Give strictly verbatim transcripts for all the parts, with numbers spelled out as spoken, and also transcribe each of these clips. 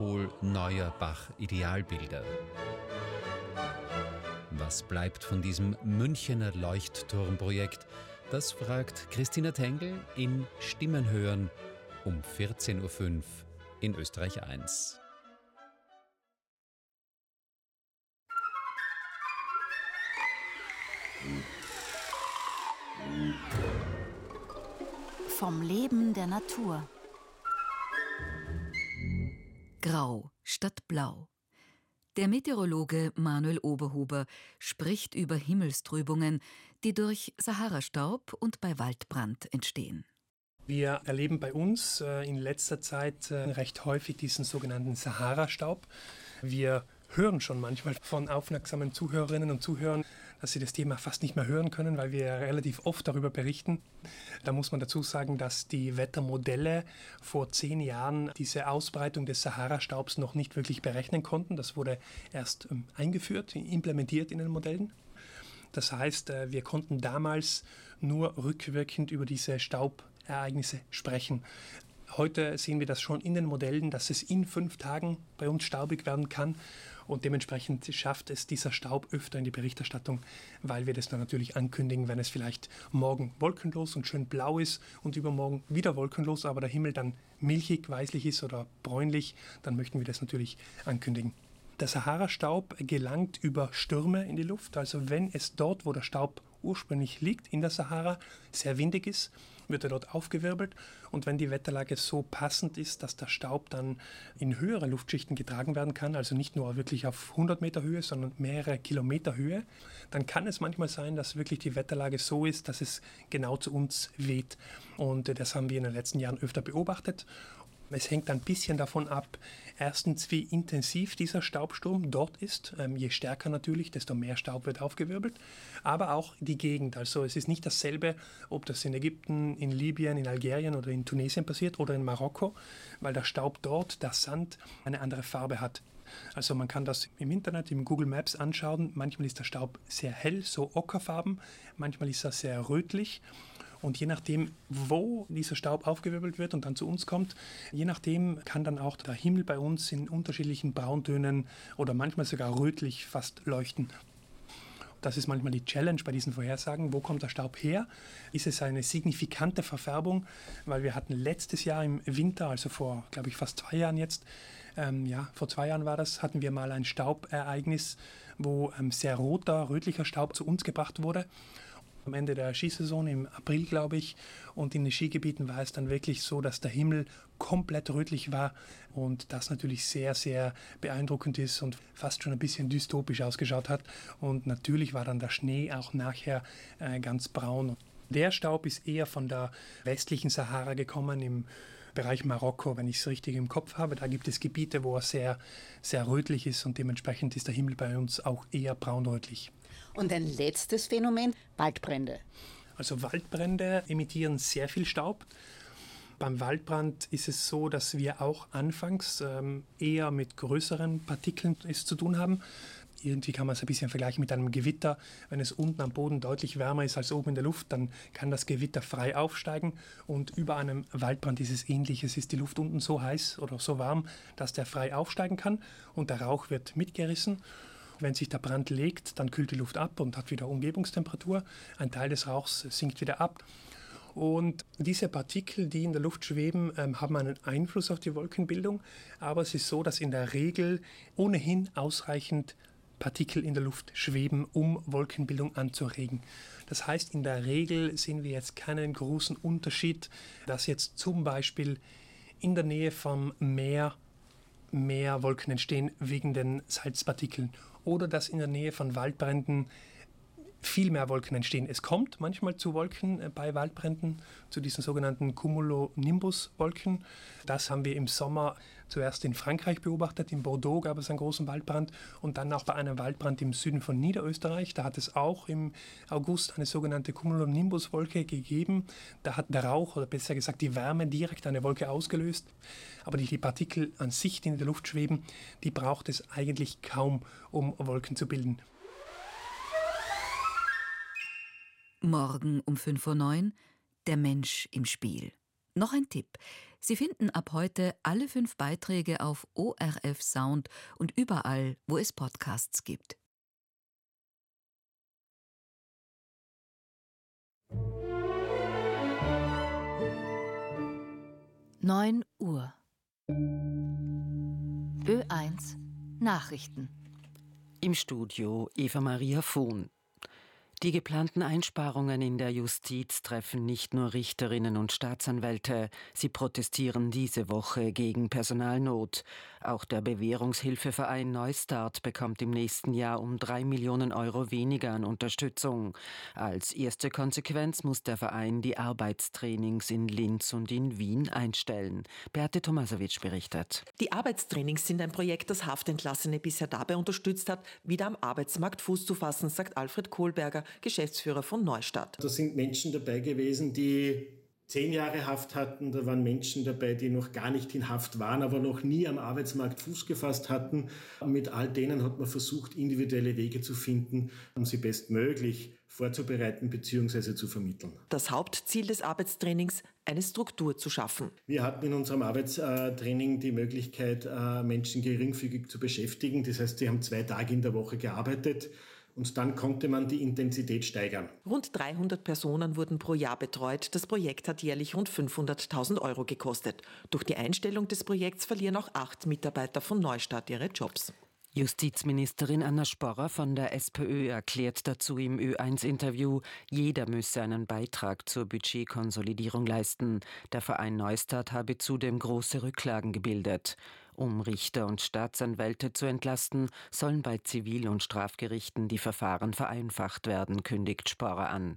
Wohl neuer Bach-Idealbilder. Was bleibt von diesem Münchener Leuchtturmprojekt? Das fragt Christina Tengel in Stimmen hören um vierzehn Uhr fünf in Österreich eins. Vom Leben der Natur. Grau statt Blau. Der Meteorologe Manuel Oberhuber spricht über Himmelstrübungen, die durch Saharastaub und bei Waldbrand entstehen. Wir erleben bei uns äh, in letzter Zeit äh, recht häufig diesen sogenannten Saharastaub. Wir hören schon manchmal von aufmerksamen Zuhörerinnen und Zuhörern, dass sie das Thema fast nicht mehr hören können, weil wir relativ oft darüber berichten. Da muss man dazu sagen, dass die Wettermodelle vor zehn Jahren diese Ausbreitung des Saharastaubs noch nicht wirklich berechnen konnten. Das wurde erst ähm, eingeführt, implementiert in den Modellen. Das heißt, äh, wir konnten damals nur rückwirkend über diese Staubereignisse sprechen. Heute sehen wir das schon in den Modellen, dass es in fünf Tagen bei uns staubig werden kann und dementsprechend schafft es dieser Staub öfter in die Berichterstattung, weil wir das dann natürlich ankündigen, wenn es vielleicht morgen wolkenlos und schön blau ist und übermorgen wieder wolkenlos, aber der Himmel dann milchig, weißlich ist oder bräunlich, dann möchten wir das natürlich ankündigen. Der Saharastaub gelangt über Stürme in die Luft, also wenn es dort, wo der Staub ursprünglich liegt, in der Sahara, sehr windig ist, wird er dort aufgewirbelt und wenn die Wetterlage so passend ist, dass der Staub dann in höhere Luftschichten getragen werden kann, also nicht nur wirklich auf hundert Meter Höhe, sondern mehrere Kilometer Höhe, dann kann es manchmal sein, dass wirklich die Wetterlage so ist, dass es genau zu uns weht und das haben wir in den letzten Jahren öfter beobachtet. Es hängt ein bisschen davon ab, erstens, wie intensiv dieser Staubsturm dort ist. Ähm, je stärker natürlich, desto mehr Staub wird aufgewirbelt. Aber auch die Gegend. Also es ist nicht dasselbe, ob das in Ägypten, in Libyen, in Algerien oder in Tunesien passiert oder in Marokko, weil der Staub dort, der Sand, eine andere Farbe hat. Also man kann das im Internet, im Google Maps anschauen. Manchmal ist der Staub sehr hell, so ockerfarben. Manchmal ist er sehr rötlich. Und je nachdem, wo dieser Staub aufgewirbelt wird und dann zu uns kommt, je nachdem kann dann auch der Himmel bei uns in unterschiedlichen Brauntönen oder manchmal sogar rötlich fast leuchten. Das ist manchmal die Challenge bei diesen Vorhersagen. Wo kommt der Staub her? Ist es eine signifikante Verfärbung? Weil wir hatten letztes Jahr im Winter, also vor, glaube ich, fast zwei Jahren jetzt, ähm, ja, vor zwei Jahren war das, hatten wir mal ein Staubereignis, wo ähm, sehr roter, rötlicher Staub zu uns gebracht wurde. Am Ende der Skisaison im April, glaube ich, und in den Skigebieten war es dann wirklich so, dass der Himmel komplett rötlich war und das natürlich sehr, sehr beeindruckend ist und fast schon ein bisschen dystopisch ausgeschaut hat. Und natürlich war dann der Schnee auch nachher äh, ganz braun. Der Staub ist eher von der westlichen Sahara gekommen, im Bereich Marokko, wenn ich es richtig im Kopf habe. Da gibt es Gebiete, wo er sehr, sehr rötlich ist und dementsprechend ist der Himmel bei uns auch eher braunrötlich. Und ein letztes Phänomen, Waldbrände. Also Waldbrände emittieren sehr viel Staub. Beim Waldbrand ist es so, dass wir auch anfangs ähm, eher mit größeren Partikeln es zu tun haben. Irgendwie kann man es ein bisschen vergleichen mit einem Gewitter. Wenn es unten am Boden deutlich wärmer ist als oben in der Luft, dann kann das Gewitter frei aufsteigen. Und über einem Waldbrand ist es ähnlich. Es ist die Luft unten so heiß oder so warm, dass der frei aufsteigen kann und der Rauch wird mitgerissen. Wenn sich der Brand legt, dann kühlt die Luft ab und hat wieder Umgebungstemperatur. Ein Teil des Rauchs sinkt wieder ab. Und diese Partikel, die in der Luft schweben, ähm, haben einen Einfluss auf die Wolkenbildung. Aber es ist so, dass in der Regel ohnehin ausreichend Partikel in der Luft schweben, um Wolkenbildung anzuregen. Das heißt, in der Regel sehen wir jetzt keinen großen Unterschied, dass jetzt zum Beispiel in der Nähe vom Meer mehr Wolken entstehen wegen den Salzpartikeln oder dass in der Nähe von Waldbränden viel mehr Wolken entstehen. Es kommt manchmal zu Wolken bei Waldbränden, zu diesen sogenannten Cumulonimbus-Wolken. Das haben wir im Sommer zuerst in Frankreich beobachtet. In Bordeaux gab es einen großen Waldbrand und dann auch bei einem Waldbrand im Süden von Niederösterreich. Da hat es auch im August eine sogenannte Cumulonimbus-Wolke gegeben. Da hat der Rauch oder besser gesagt die Wärme direkt eine Wolke ausgelöst. Aber die, die Partikel an sich, die in der Luft schweben, die braucht es eigentlich kaum, um Wolken zu bilden. Morgen um fünf Uhr neun, der Mensch im Spiel. Noch ein Tipp. Sie finden ab heute alle fünf Beiträge auf O R F Sound und überall, wo es Podcasts gibt. neun Uhr. Ö eins Nachrichten. Im Studio Eva-Maria Vohn. Die geplanten Einsparungen in der Justiz treffen nicht nur Richterinnen und Staatsanwälte. Sie protestieren diese Woche gegen Personalnot. Auch der Bewährungshilfeverein Neustart bekommt im nächsten Jahr um drei Millionen Euro weniger an Unterstützung. Als erste Konsequenz muss der Verein die Arbeitstrainings in Linz und in Wien einstellen. Beate Tomasowitsch berichtet. Die Arbeitstrainings sind ein Projekt, das Haftentlassene bisher dabei unterstützt hat, wieder am Arbeitsmarkt Fuß zu fassen, sagt Alfred Kohlberger, Geschäftsführer von Neustart. Da sind Menschen dabei gewesen, die zehn Jahre Haft hatten. Da waren Menschen dabei, die noch gar nicht in Haft waren, aber noch nie am Arbeitsmarkt Fuß gefasst hatten. Mit all denen hat man versucht, individuelle Wege zu finden, um sie bestmöglich vorzubereiten bzw. zu vermitteln. Das Hauptziel des Arbeitstrainings, eine Struktur zu schaffen. Wir hatten in unserem Arbeitstraining die Möglichkeit, Menschen geringfügig zu beschäftigen. Das heißt, sie haben zwei Tage in der Woche gearbeitet. Und dann konnte man die Intensität steigern. Rund dreihundert Personen wurden pro Jahr betreut. Das Projekt hat jährlich rund fünfhunderttausend Euro gekostet. Durch die Einstellung des Projekts verlieren auch acht Mitarbeiter von Neustart ihre Jobs. Justizministerin Anna Sporrer von der SPÖ erklärt dazu im Ö eins Interview, jeder müsse einen Beitrag zur Budgetkonsolidierung leisten. Der Verein Neustart habe zudem große Rücklagen gebildet. Um Richter und Staatsanwälte zu entlasten, sollen bei Zivil- und Strafgerichten die Verfahren vereinfacht werden, kündigt Sporrer an.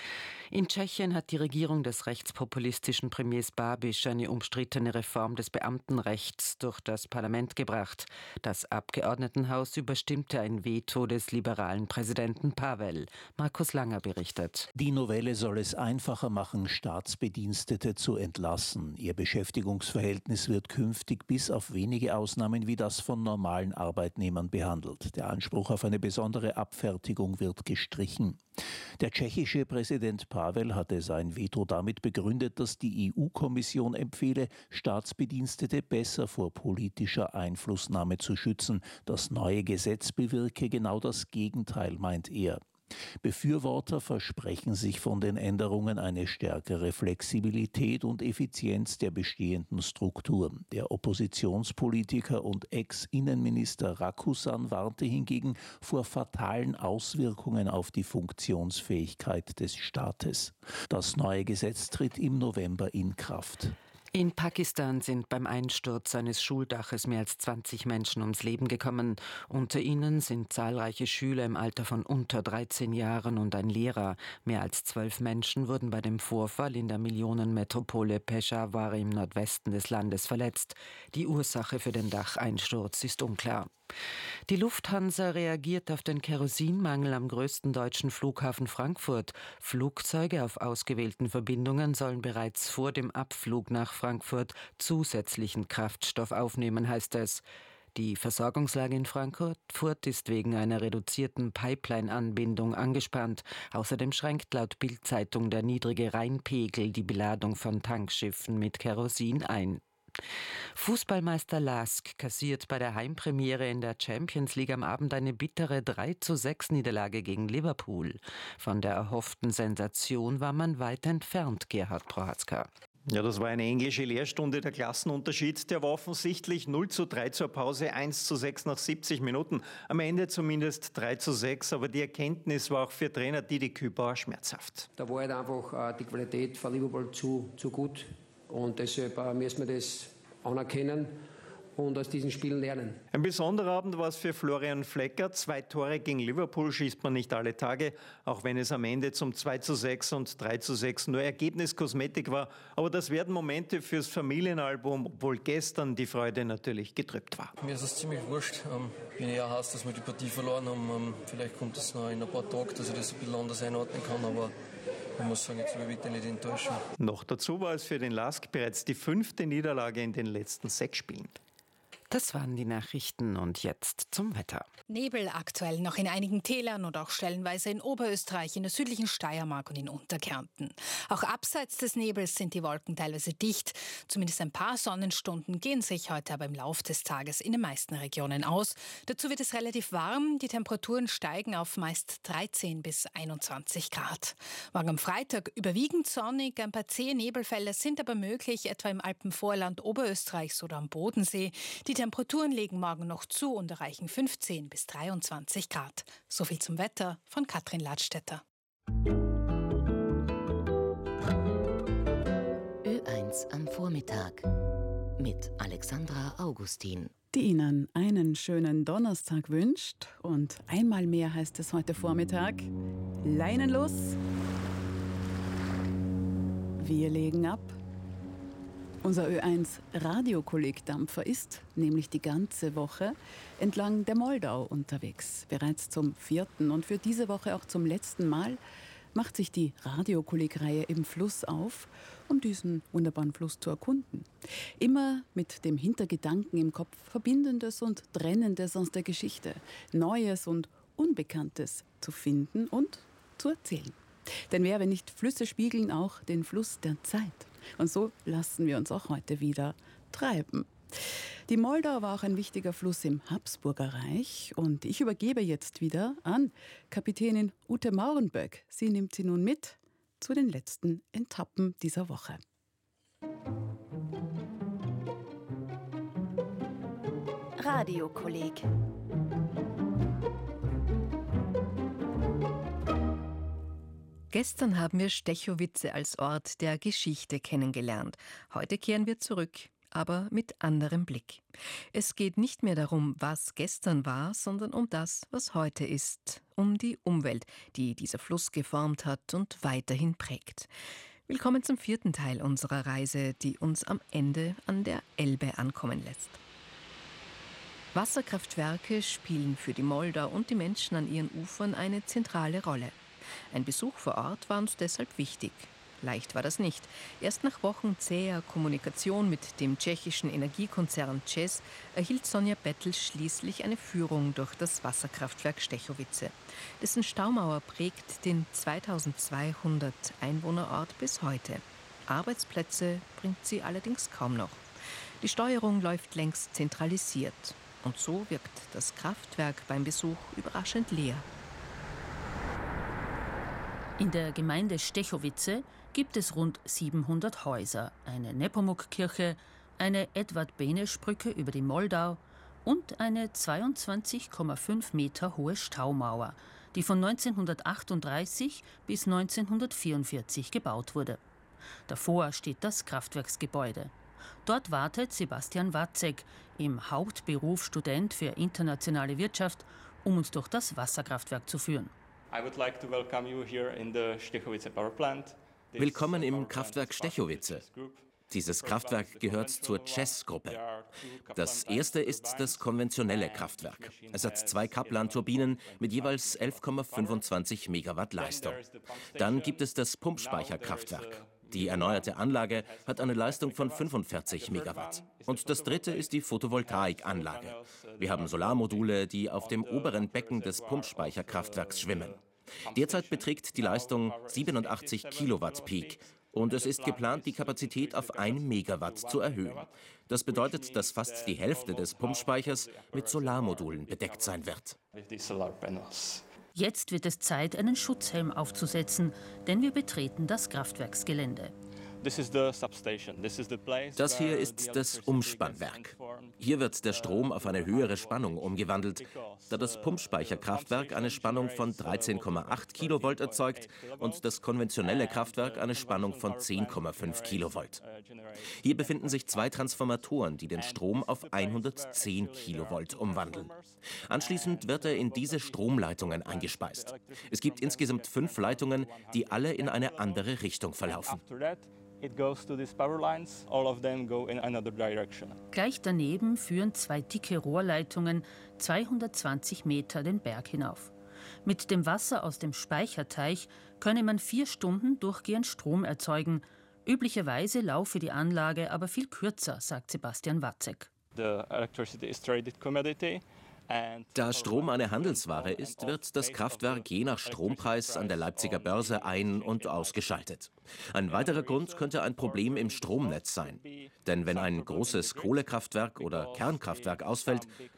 In Tschechien hat die Regierung des rechtspopulistischen Premiers Babiš eine umstrittene Reform des Beamtenrechts durch das Parlament gebracht. Das Abgeordnetenhaus überstimmte ein Veto des liberalen Präsidenten Pavel. Markus Langer berichtet. Die Novelle soll es einfacher machen, Staatsbedienstete zu entlassen. Ihr Beschäftigungsverhältnis wird künftig bis auf wenige Ausnahmen wie das von normalen Arbeitnehmern behandelt. Der Anspruch auf eine besondere Abfertigung wird gestrichen. Der tschechische Präsident Pavel hatte sein Veto damit begründet, dass die E U-Kommission empfehle, Staatsbedienstete besser vor politischer Einflussnahme zu schützen. Das neue Gesetz bewirke genau das Gegenteil, meint er. Befürworter versprechen sich von den Änderungen eine stärkere Flexibilität und Effizienz der bestehenden Strukturen. Der Oppositionspolitiker und Ex-Innenminister Rakusan warnte hingegen vor fatalen Auswirkungen auf die Funktionsfähigkeit des Staates. Das neue Gesetz tritt im November in Kraft. In Pakistan sind beim Einsturz eines Schuldaches mehr als zwanzig Menschen ums Leben gekommen. Unter ihnen sind zahlreiche Schüler im Alter von unter dreizehn Jahren und ein Lehrer. Mehr als zwölf Menschen wurden bei dem Vorfall in der Millionenmetropole Peshawar im Nordwesten des Landes verletzt. Die Ursache für den Dacheinsturz ist unklar. Die Lufthansa reagiert auf den Kerosinmangel am größten deutschen Flughafen Frankfurt. Flugzeuge auf ausgewählten Verbindungen sollen bereits vor dem Abflug nach Frankfurt zusätzlichen Kraftstoff aufnehmen, heißt es. Die Versorgungslage in Frankfurt ist wegen einer reduzierten Pipeline-Anbindung angespannt. Außerdem schränkt laut Bild-Zeitung der niedrige Rheinpegel die Beladung von Tankschiffen mit Kerosin ein. Fußballmeister Lask kassiert bei der Heimpremiere in der Champions League am Abend eine bittere drei zu sechs Niederlage gegen Liverpool. Von der erhofften Sensation war man weit entfernt, Gerhard Prohatzka. Ja, das war eine englische Lehrstunde. Der Klassenunterschied, der war offensichtlich null zu drei zur Pause, eins zu sechs nach siebzig Minuten. Am Ende zumindest drei zu sechs, aber die Erkenntnis war auch für Trainer Didi Kübauer schmerzhaft. Da war halt einfach die Qualität von Liverpool zu, zu gut. Und deshalb müssen wir das anerkennen und aus diesen Spielen lernen. Ein besonderer Abend war es für Florian Flecker. Zwei Tore gegen Liverpool schießt man nicht alle Tage, auch wenn es am Ende zum zwei zu sechs und drei zu sechs nur Ergebniskosmetik war. Aber das werden Momente fürs Familienalbum, obwohl gestern die Freude natürlich getrübt war. Mir ist es ziemlich wurscht. Ich bin eher heiß, dass wir die Partie verloren haben. Vielleicht kommt es noch in ein paar Tagen, dass ich das ein bisschen anders einordnen kann, aber ich muss sagen, jetzt will ich bitte nicht enttäuschen. Noch dazu war es für den Lask bereits die fünfte Niederlage in den letzten sechs Spielen. Das waren die Nachrichten und jetzt zum Wetter. Nebel aktuell noch in einigen Tälern und auch stellenweise in Oberösterreich, in der südlichen Steiermark und in Unterkärnten. Auch abseits des Nebels sind die Wolken teilweise dicht. Zumindest ein paar Sonnenstunden gehen sich heute aber im Laufe des Tages in den meisten Regionen aus. Dazu wird es relativ warm. Die Temperaturen steigen auf meist dreizehn bis einundzwanzig Grad. Morgen am Freitag überwiegend sonnig. Ein paar zähe Nebelfälle sind aber möglich, etwa im Alpenvorland Oberösterreichs oder am Bodensee. Die Temperaturen legen morgen noch zu und erreichen fünfzehn bis dreiundzwanzig Grad. So viel zum Wetter von Katrin Ladstätter. Ö eins am Vormittag mit Alexandra Augustin. Die Ihnen einen schönen Donnerstag wünscht. Und einmal mehr heißt es heute Vormittag: Leinen los. Wir legen ab. Unser Ö eins Radiokollegdampfer ist nämlich die ganze Woche entlang der Moldau unterwegs. Bereits zum vierten und für diese Woche auch zum letzten Mal macht sich die Radiokollegreihe im Fluss auf, um diesen wunderbaren Fluss zu erkunden. Immer mit dem Hintergedanken im Kopf, Verbindendes und Trennendes aus der Geschichte, Neues und Unbekanntes zu finden und zu erzählen. Denn wer, wenn nicht Flüsse spiegeln, auch den Fluss der Zeit. Und so lassen wir uns auch heute wieder treiben. Die Moldau war auch ein wichtiger Fluss im Habsburger Reich. Und ich übergebe jetzt wieder an Kapitänin Ute Maurenböck. Sie nimmt sie nun mit zu den letzten Etappen dieser Woche. Radiokolleg. Gestern haben wir Stechowice als Ort der Geschichte kennengelernt. Heute kehren wir zurück, aber mit anderem Blick. Es geht nicht mehr darum, was gestern war, sondern um das, was heute ist. Um die Umwelt, die dieser Fluss geformt hat und weiterhin prägt. Willkommen zum vierten Teil unserer Reise, die uns am Ende an der Elbe ankommen lässt. Wasserkraftwerke spielen für die Moldau und die Menschen an ihren Ufern eine zentrale Rolle. Ein Besuch vor Ort war uns deshalb wichtig. Leicht war das nicht. Erst nach Wochen zäher Kommunikation mit dem tschechischen Energiekonzern ČEZ erhielt Sonja Bettel schließlich eine Führung durch das Wasserkraftwerk Stechowice. Dessen Staumauer prägt den zweitausendzweihundert Einwohnerort bis heute. Arbeitsplätze bringt sie allerdings kaum noch. Die Steuerung läuft längst zentralisiert. Und so wirkt das Kraftwerk beim Besuch überraschend leer. In der Gemeinde Stechowice gibt es rund siebenhundert Häuser, eine Nepomuk-Kirche, eine Edvard-Beneš-Brücke über die Moldau und eine zweiundzwanzig Komma fünf Meter hohe Staumauer, die von neunzehnhundertachtunddreißig bis neunzehnhundertvierundvierzig gebaut wurde. Davor steht das Kraftwerksgebäude. Dort wartet Sebastian Wacek, im Hauptberuf Student für internationale Wirtschaft, um uns durch das Wasserkraftwerk zu führen. Willkommen im Kraftwerk Stechowice. Dieses Kraftwerk gehört zur ČEZ-Gruppe. Das erste ist das konventionelle Kraftwerk. Es hat zwei Kaplan-Turbinen mit jeweils elf Komma fünfundzwanzig Megawatt Leistung. Dann gibt es das Pumpspeicherkraftwerk. Die erneuerte Anlage hat eine Leistung von fünfundvierzig Megawatt. Und das dritte ist die Photovoltaikanlage. Wir haben Solarmodule, die auf dem oberen Becken des Pumpspeicherkraftwerks schwimmen. Derzeit beträgt die Leistung siebenundachtzig Kilowatt Peak. Und es ist geplant, die Kapazität auf ein Megawatt zu erhöhen. Das bedeutet, dass fast die Hälfte des Pumpspeichers mit Solarmodulen bedeckt sein wird. Jetzt wird es Zeit, einen Schutzhelm aufzusetzen, denn wir betreten das Kraftwerksgelände. Das hier ist das Umspannwerk. Hier wird der Strom auf eine höhere Spannung umgewandelt, da das Pumpspeicherkraftwerk eine Spannung von dreizehn Komma acht Kilovolt erzeugt und das konventionelle Kraftwerk eine Spannung von zehn Komma fünf Kilovolt. Hier befinden sich zwei Transformatoren, die den Strom auf hundertzehn Kilovolt umwandeln. Anschließend wird er in diese Stromleitungen eingespeist. Es gibt insgesamt fünf Leitungen, die alle in eine andere Richtung verlaufen. It goes to these power lines, all of them go in another direction. Gleich daneben führen zwei dicke Rohrleitungen zweihundertzwanzig Meter den Berg hinauf. Mit dem Wasser aus dem Speicherteich könne man vier Stunden durchgehend Strom erzeugen. Üblicherweise laufe die Anlage aber viel kürzer, sagt Sebastian Wacek. Da Strom eine Handelsware ist, wird das Kraftwerk je nach Strompreis an der Leipziger Börse ein- und ausgeschaltet. Ein weiterer Grund könnte ein Problem im Stromnetz sein. Denn wenn ein großes Kohlekraftwerk oder Kernkraftwerk ausfällt,